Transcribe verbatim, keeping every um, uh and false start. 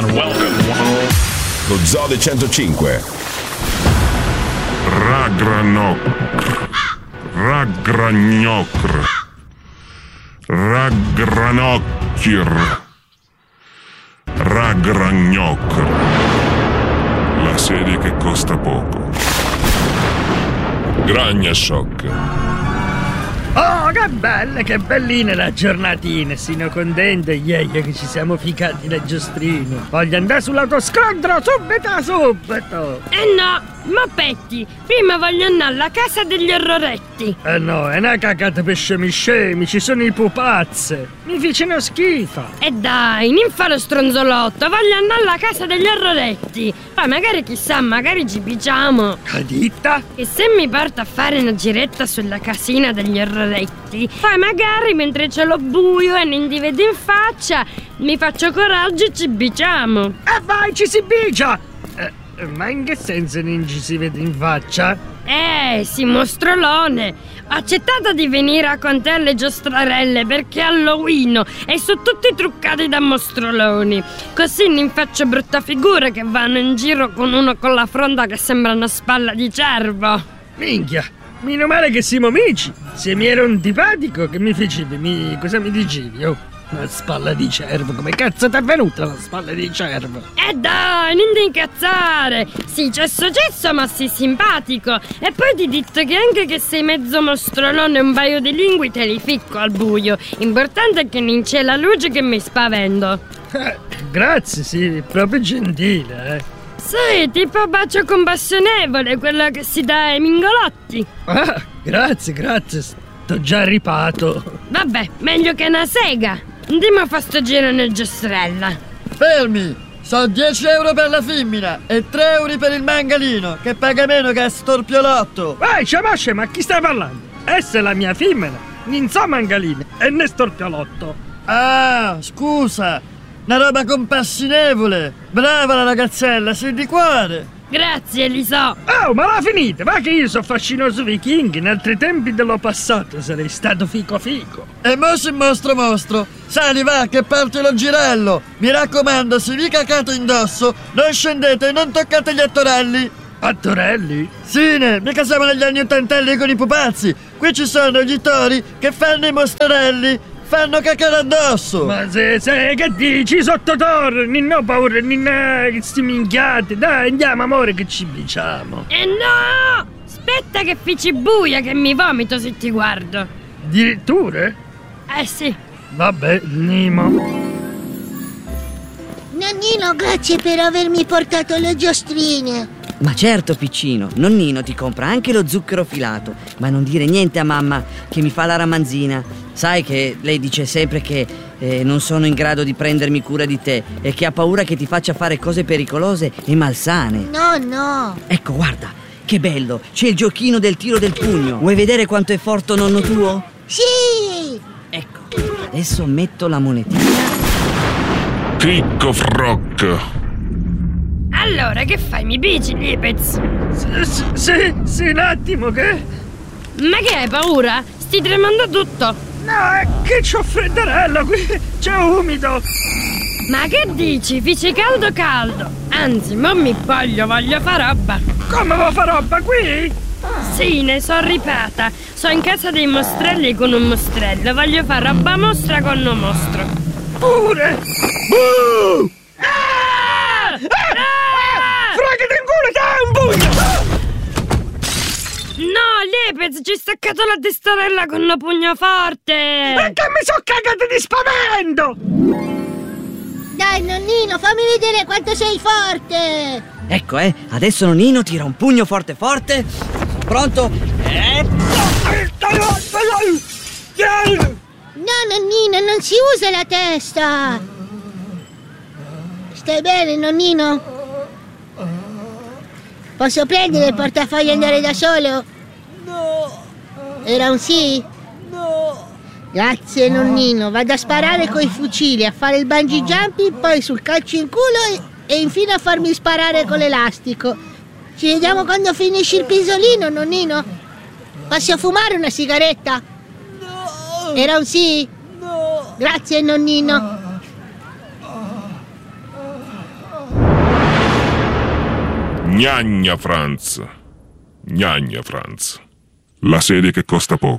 Lo Zoo del centocinque. Ragranocr. Ragragnocr. Ragranocchir. Ragragnocr. La serie che costa poco. Gragnashock. Oh, che belle, che belline la giornatina. Sono contento, ieri che ci siamo ficati le giostrine. Voglio andare sull'autoscondro subito, subito. Eh no, ma petti, prima voglio andare alla casa degli orroretti. Eh no, è una cagata per scemi scemi, ci sono i pupazze. Mi facciano schifo. E dai, non fa lo stronzolotto, voglio andare alla casa degli orroretti. Poi magari chissà, magari ci pigiamo. Caditta? E se mi porto a fare una giretta sulla casina degli orroretti, poi magari mentre c'è lo buio e non ti vedo in faccia, mi faccio coraggio e ci biciamo. E vai, ci si bigia! Eh, ma in che senso non ci si vede in faccia? Eh, sì, mostrolone. Ho accettato di venire a con te alle giostrarelle perché è Halloween e sono tutti truccati da mostroloni. Così non faccio brutta figura che vanno in giro con uno con la fronda che sembra una spalla di cervo. Minchia, meno male che siamo amici. Se mi ero antipatico, che mi facevi? Mi... Cosa mi dicevi? Oh, una spalla di cervo. Come cazzo ti è venuta la spalla di cervo? E eh dai, non ti incazzare. Sì, cesso cesso, ma sei simpatico. E poi ti dico che anche che sei mezzo mostrolone e un paio di lingue te li ficco al buio. Importante è che non c'è la luce che mi spavento. Eh, grazie, sì, proprio gentile, eh. Sì, tipo bacio compassionevole, quello che si dà ai mingolotti. Ah, grazie, grazie, sto già ripato. Vabbè, meglio che una sega. Andiamo a fare sto giro nel giostrella. Fermi! So dieci euro per la femmina e tre euro per il mangalino, che paga meno che a storpiolotto. Vai, ciamasce, ma chi stai parlando? Essa è la mia femmina, non so mangalina e né storpiolotto. Ah, scusa! Una roba compassionevole! Brava la ragazzella, sei di cuore! Grazie, li so! Oh, ma la finite! Va che io sono fascinoso vichinghi, in altri tempi dello passato sarei stato fico fico! E mo si mostro mostro! Sali, va, che parte lo girello! Mi raccomando, se vi cacate indosso, non scendete e non toccate gli attorelli! Attorelli? Sì, ne, mica siamo negli anni ottantelli con i pupazzi! Qui ci sono gli tori che fanno i mostrelli! Fanno cacare addosso! Ma se, se, che dici, sottotorre? Non ho paura, non ho questi minchiati. Dai, andiamo, amore, che ci biciamo. Eh no! Aspetta che fici buia, che mi vomito se ti guardo. Addirittura? Eh sì. Vabbè, Nimo. Nannino, grazie per avermi portato le giostrine. Ma certo, piccino, nonnino ti compra anche lo zucchero filato. Ma non dire niente a mamma che mi fa la ramanzina. Sai che lei dice sempre che eh, non sono in grado di prendermi cura di te e che ha paura che ti faccia fare cose pericolose e malsane. No, no. Ecco, guarda, che bello, c'è il giochino del tiro del pugno. Vuoi vedere quanto è forte nonno tuo? Sì. Ecco, adesso metto la monetina. Ticco froc. Allora, che fai? Mi bici, Lipez? Sì, sì, sì, un attimo, che? Ma che hai paura? Stai tremando tutto. No, è che c'ho freddarello qui, c'è umido. Ma che dici? Fici caldo caldo. Anzi, mo mi voglio, voglio fare roba. Come vuoi fare roba qui? Sì, ne so ripata. Sono in casa dei mostrelli con un mostrello. Voglio fare roba mostra con un mostro. Pure! Buh! Ah! Ah! Ah! Fragati in culo, dai un pugno! No, Lepez, ci hai staccato la testarella con una pugna forte! E che mi sono cagato di spavento! Dai, nonnino, fammi vedere quanto sei forte! Ecco, eh, adesso nonnino tira un pugno forte forte. Pronto? E... No, nonnino, non si usa la testa! Stai bene, nonnino? Posso prendere il portafoglio e andare da solo? No! Era un sì? No! Grazie, nonnino. Vado a sparare coi fucili, a fare il bungee jumping, poi sul calcio in culo e, e infine a farmi sparare con l'elastico. Ci vediamo quando finisci il pisolino, nonnino? Posso fumare una sigaretta? No! Era un sì? No! Grazie, nonnino. Gnagna Franz. Gnagna Franz. La serie che costa poco.